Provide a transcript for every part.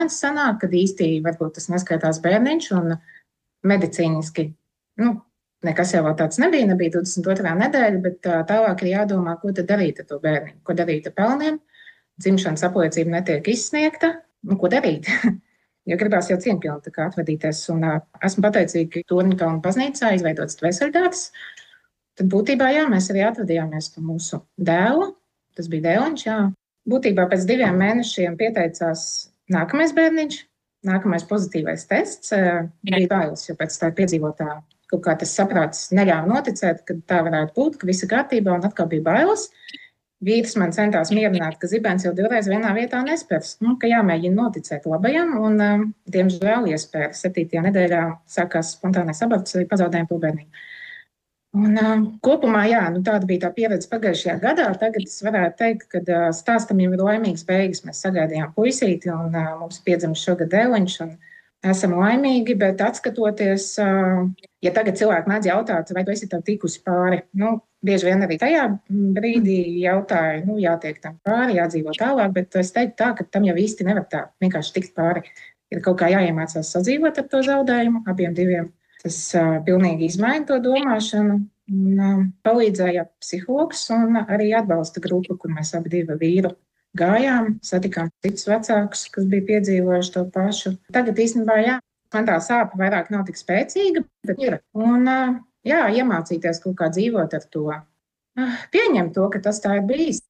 sanāk, kad īsti varbūt tas neskaitās bērniņš un medicīniski, nekas jau tāds nebija 22. nedēļa, bet tālāk ir jādomā, ko tad darīt ar to bērniņu, ko darīt ar pelniem. Dzimšanas apliecība netiek izsniegta, ko darīt? Jo gribās jau cieņpilni tā kā atvadīties. Un esmu pateicīga, ka Torņkalna baznīcā izveidots dvēseļdārs. Tad būtībā, jā, mēs arī atvadījāmies par mūsu dēlu. Tas bija dēliņš, jā. Būtībā pēc 2 mēnešiem pieteicās nākamais bērniņš, nākamais pozitīvais tests. Bija bailes, jo pēc tā piedzīvotā kaut kā tas saprāts neļāva noticēt, ka tā varētu būt, ka viss ir kārtībā, un atkal bija bailes. Vīrs man centās mierināt, ka zibens jau 2 reizes vienā vietā nespērs, ka jāmēģina noticēt labajam, un, diemžēl, iespēja 7. nedēļā sākās spontānais aborts, arī pazaudējām to bērniņu. Un, kopumā, jā, tāda bija tā pieredze pagājušajā gadā. Tagad es varētu teikt, ka stāstam jau ir laimīgs beigas. Mēs sagaidījām puisīti, un mums piedzimis šogad dēliņš, un esam laimīgi, bet atskatoties, ja tagad cilvēki mēdz jautāt, vai tu esi tam tikusi pāri, bieži vien arī tajā brīdī jautāju, jātiek tam pāri, jādzīvo tālāk, bet es teiktu tā, ka tam jau īsti nevar tā vienkārši tikt pāri. Ir kaut kā jāiemācās sadzīvot ar to zaudējumu, abiem diviem. Tas pilnīgi izmaina to domāšanu, un palīdzēja psihologs un arī atbalsta grupa, kur mēs abi divi vīru gājām, satikām citus vecākus, kas bija piedzīvojuši to pašu. Tagad īstenībā, jā, man tā sāpe vairāk nav tik spēcīga, bet ir. Un, jā, iemācīties kaut kā dzīvot ar to. Pieņemt to, ka tas tā ir bijis.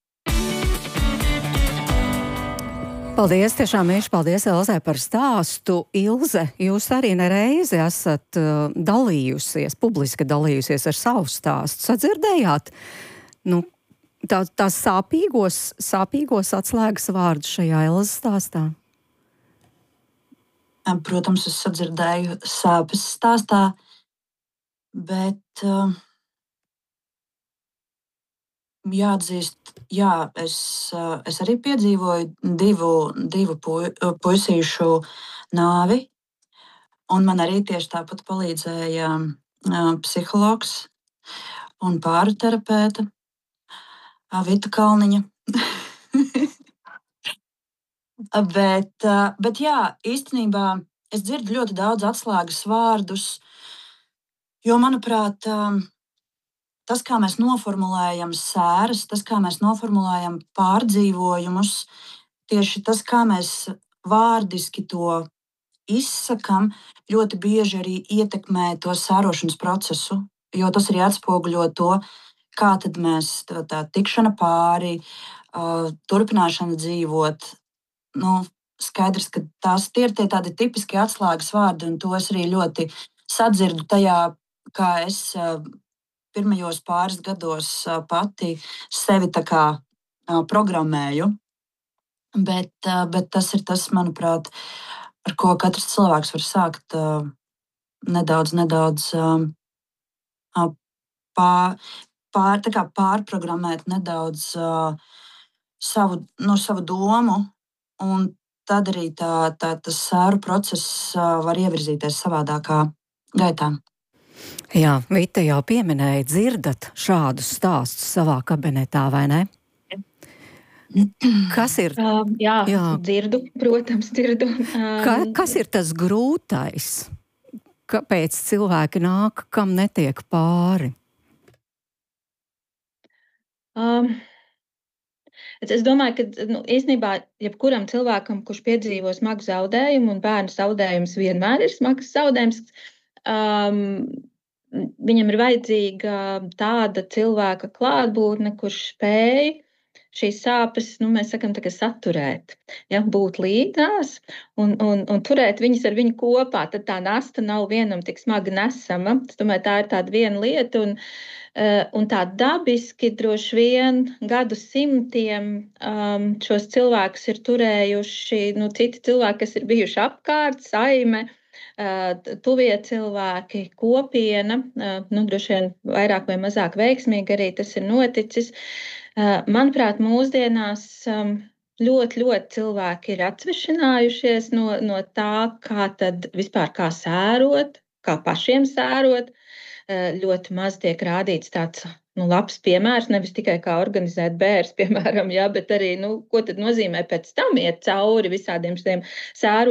Paldies, tiešām mīļš, paldies Elzai par stāstu. Ilze, jūs arī nereizi esat publiski dalījusies ar savu stāstu. Sadzirdējāt? Tās sāpīgos atslēgas vārdus šajā Elzas stāstā? Protams, es sadzirdēju sāpes stāstā, bet jāatzīst, jā, es arī piedzīvoju divu puisīšu nāvi, un man arī tieši tāpat palīdzēja psihologs un pāru terapeite Vita Kalniņa. bet jā, īstenībā es dzirdu ļoti daudz atslēgas vārdus, jo, manuprāt, tas, kā mēs noformulējam sēras, tas, kā mēs noformulējam pārdzīvojumus, tieši tas, kā mēs vārdiski to izsakam, ļoti bieži arī ietekmē to sērošanas procesu, jo tas arī atspoguļo to, kā tad mēs tā tikšana pāri, turpināšana dzīvot. Skaidrs, ka tie ir tādi tipiski atslēgas vārdi, un to es arī ļoti sadzirdu tajā, kā es pirmajos pāris gados pati sevi tā kā programmēju. Bet tas ir tas, manuprāt, ar ko katrs cilvēks var sākt nedaudz pārprogrammēt nedaudz savu domu, un tad arī tas sēru process var ievirzīties savādākā gaitā. Jā, Vita jau pieminēja, dzirdat šādus stāstus savā kabinetā, vai ne? Kas ir? Jā, dzirdu, protams, dzirdu. Kas ir tas grūtais? Kāpēc cilvēki nāk, kam netiek pāri? Es domāju, ka īstenībā jebkuram cilvēkam, kurš piedzīvo smagu zaudējumu, un bērnu zaudējums vienmēr ir smags zaudējums, viņam ir vajadzīga tāda cilvēka klātbūtne, kurš spēj šīs sāpes, mēs sakam, saturēt, būt līdzās un turēt viņas ar viņu kopā. Tad tā nasta nav vienam tik smagi nesama. Es domāju, tā ir tāda viena lieta, un tā dabiski droši vien gadu simtiem šos cilvēkus ir turējuši citi cilvēki, kas ir bijuši apkārt, saime, tuvie cilvēki, kopiena, droši vien vairāk vai mazāk veiksmīgi arī tas ir noticis. Manuprāt, mūsdienās ļoti cilvēki ir atsvešinājušies no tā, kā tad vispār kā sērot, kā pašiem sērot. Ļoti maz tiek rādīts tāds labs piemērs, nevis tikai kā organizēt bērns, piemēram, ja, bet arī, ko tad nozīmē pēc tam iet cauri visādiem šiem sēru